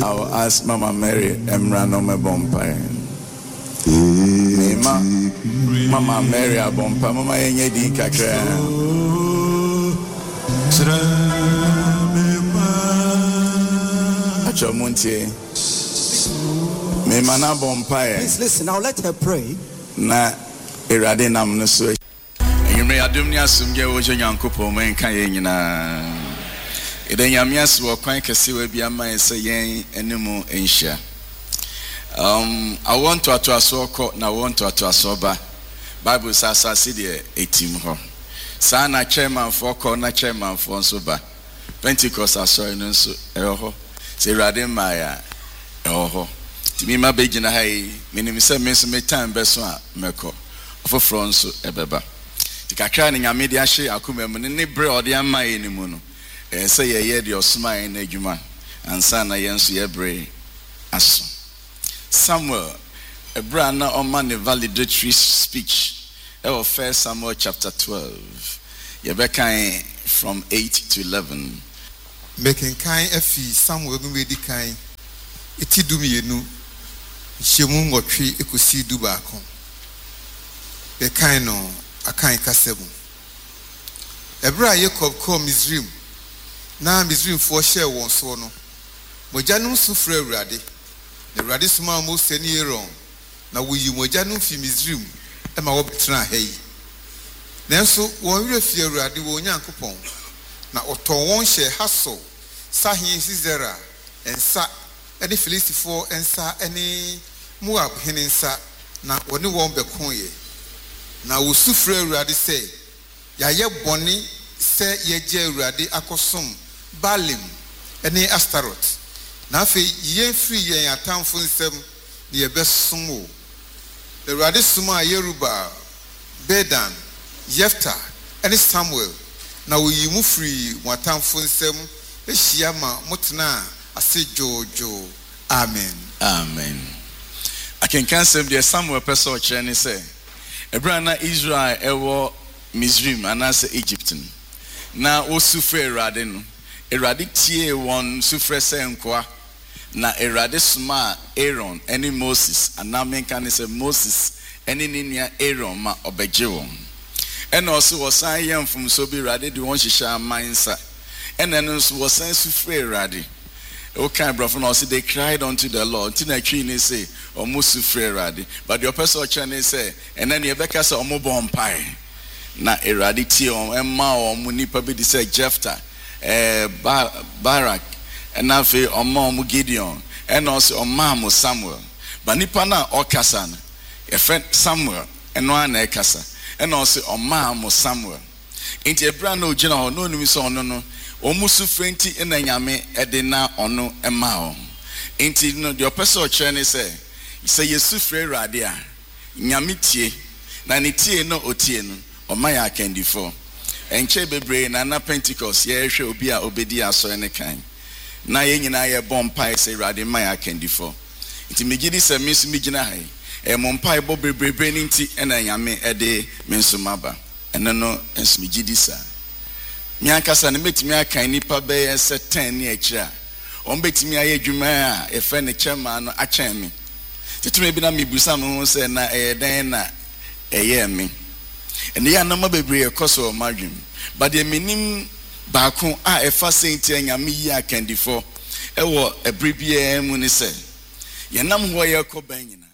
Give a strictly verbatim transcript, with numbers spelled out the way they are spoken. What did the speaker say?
I'll ask Mama Mary Emrano Mebompa. Mama, Mama Mary Abompa, Mama Yenye Kakra. Achomunti. Mama na bompa. Please listen, I'll let her pray. Na irade nam no so. Enyume adom ni asomje wo je Nyankopon man kan ye nyina. Eden yamias wo kwan kese wa bia man se yen enimu enhia. Um I want to to asoko na want to to asoba. Bible says say the etim ho. Sa na chairman for ko na chairman for so ba. Pentecost aso no so e ho. Se irade maya e ho. Timi ma begina hai menim se me so me time be so a meko ofofro nso ebeba tikakra ne nyame de ahye akoma mu ne bre ode amaye ni mu no eh se ye ye de osman na adwuma ansa na ye nso ye bre aso Samuel ebra na o man validatory speech e of First Samuel chapter twelve ye be kan from eight to eleven making kind afi Samuel go be di kan eti dumienu Shemu ngotwe ekosi du baako. The kind no akan kasebun. Ebra Jacob call Mizrim. Na Mizrim for share won so no. Mojanum sufre Awurade. The Awurade suma mo seni Aaron. Na wuyi mojanum fi Mizrim e ma wo betra ha yi. Nanso won werɛ fi Awurade wo Nyankopɔn. Na oton won hye Haso, Sahin Sisera, ensa any Philistifo ensa any Moab hinensa na woni won bekoye na wo sufre Awurade say ya ye boni se ye je Awurade akosom Baalim any Astaroth na fe ye free ye atamfo nsem ne ye besom wo Awurade suma Yeruba Bedan Jefta any Samuel na wo yi mu free mo atamfo nsem ehia ma motena ase jojo. Amen. Amen. I can cancel the Samuel person chene say Ebrana Israel ewo Mizrim anase Egyptian. Na o sufre Erade no. Erade tie won sufre se nkoa. Na Erade suma Aaron any Moses anamen kan say Moses any ninia Aaron ma obeje won. And also was san yam from so be Erade di won hihya mansa. And then was san sufre Erade. Okay, brother, now see they cried unto the Lord. Tina Chini say, or Musu Freradi. But your person Chani say, and then Rebecca say, Omo Bompai. Na eraditi on Emma or Munipa be say Jefta, eh, Barak, and now for Omo Gideon, and also Omamu Samuel. But Nipana or Kasan, a friend Samuel, and one Ekasa, and also Omamu Samuel. Into a brand new general, no news on no. Omusu frenti ena nyame edena ono emao enti no the person chene say say yesu frɛ Awurade a nyame tie na ne tie no otie no omaya akandifo enche bebre na na Pentecost ye hwɛ obi a obedi aso ene kan na ye nyina ye bompai say Awurade maya akandifo enti megidi se misu migina hai e mompai bo bebre ni nti ena nyame ede mensumaba eno no ensu migidi sa Miankasa ne metimi akan nipa be se ten ne akira on betimi aye dwuma a e fe ne chema no achen me titime bi na mebusa me ho se na e den na eye me ene ya na ma bebre e koso madwum but the minim baako a e fa senti anyame yi akandifo e wo ebribie mu ne se ye nam ho ye ko ban nyina